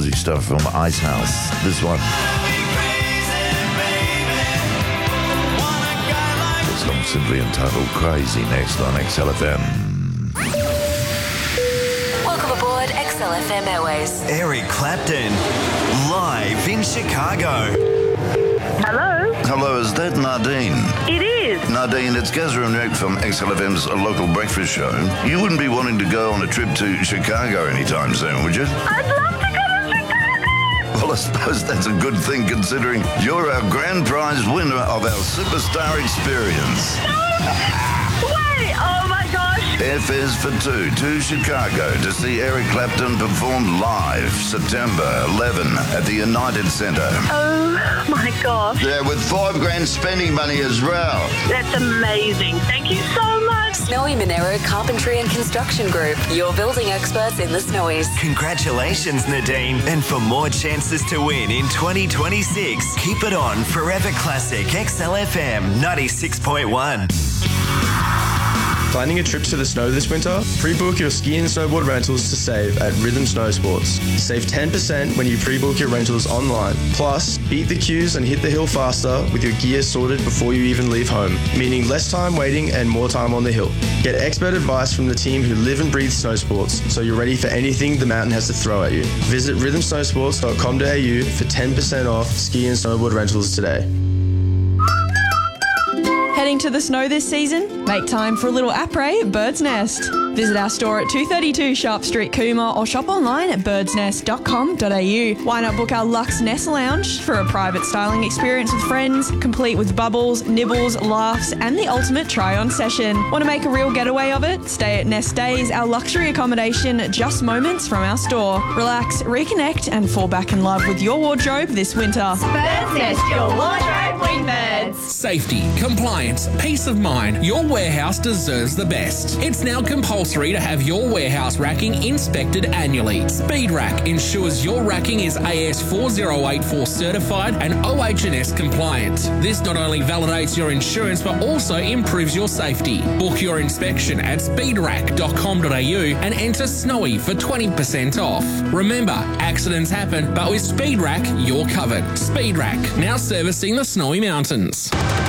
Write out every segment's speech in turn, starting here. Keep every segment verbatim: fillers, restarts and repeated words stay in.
Aussie stuff from Ice House. This one. This song simply entitled Crazy, next on X L F M. Welcome aboard X L F M Airways. Eric Clapton, live in Chicago. Hello? Hello, is that Nardine? It is. Nardine, it's Gazza and Rick from X L F M's local breakfast show. You wouldn't be wanting to go on a trip to Chicago anytime soon, would you? I'd love to go to Chicago. Well, I suppose that's a good thing considering you're our grand prize winner of our Superstar Experience. Wait, oh my gosh. Airfares for two to Chicago to see Eric Clapton perform live September eleventh at the United Center. Oh my gosh. Yeah, with five grand spending money as well. That's amazing. Thank you so much. Snowy Monero Carpentry and Construction Group, your building experts in the Snowies. Congratulations, Nadine. And for more chances to win in twenty twenty-six, keep it on Forever Classic X L F M ninety-six point one. Planning a trip to the snow this winter? Pre-book your ski and snowboard rentals to save at Rhythm Snow Sports. Save ten percent when you pre-book your rentals online. Plus, beat the queues and hit the hill faster with your gear sorted before you even leave home, meaning less time waiting and more time on the hill. Get expert advice from the team who live and breathe snow sports, so you're ready for anything the mountain has to throw at you. Visit rhythm snow sports dot com dot a u for ten percent off ski and snowboard rentals today. Heading to the snow this season? Make time for a little après at Bird's Nest. Visit our store at two thirty-two Sharp Street, Cooma, or shop online at birds nest dot com dot a u. Why not book our Luxe Nest Lounge for a private styling experience with friends, complete with bubbles, nibbles, laughs, and the ultimate try-on session. Want to make a real getaway of it? Stay at Nest Days, our luxury accommodation just moments from our store. Relax, reconnect, and fall back in love with your wardrobe this winter. Bird's Nest, your wardrobe with birds. Safety, compliance, peace of mind. Your warehouse deserves the best. It's now compulsory to have your warehouse racking inspected annually. Speed Rack ensures your racking is A S four oh eight four certified and O H and S compliant. This not only validates your insurance but also improves your safety. Book your inspection at speed rack dot com dot a u and enter Snowy for twenty percent off. Remember, accidents happen, but with Speed Rack, you're covered. Speed Rack, now servicing the Snowy Mountains.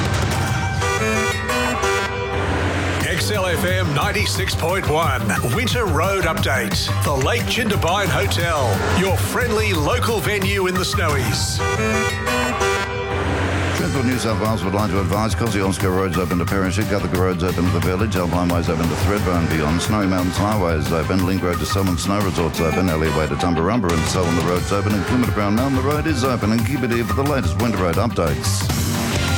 X L F M ninety-six point one Winter Road Update. The Lake Jindabyne Hotel, your friendly local venue in the Snowies. Transport New South Wales would like to advise Kosciuszko Road's open to Perishik, Gutherka Road's open to the Village, Alpine Way's open to Thredbo and beyond, Snowy Mountains Highway is open, Link Road to Selwyn Snow Resort's open, Elliot Way to Tumbarumba and Selwyn the Road's open, and Coomera to Brown Mountain the road is open, and keep it here for the latest winter road updates.